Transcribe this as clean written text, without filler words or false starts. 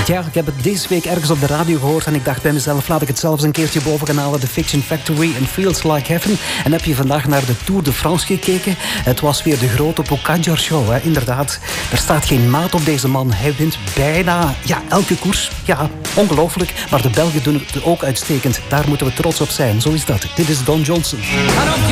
Ja, ik heb het deze week ergens op de radio gehoord en ik dacht bij mezelf, laat ik het zelfs een keertje boven gaan halen. The Fiction Factory en Feels Like Heaven. En heb je vandaag naar de Tour de France gekeken? Het was weer de grote Pogacar show, hè? Inderdaad. Er staat geen maat op deze man. Hij wint bijna elke koers. Ja, ongelooflijk. Maar de Belgen doen het ook uitstekend. Daar moeten we trots op zijn. Zo is dat. Dit is Don Johnson.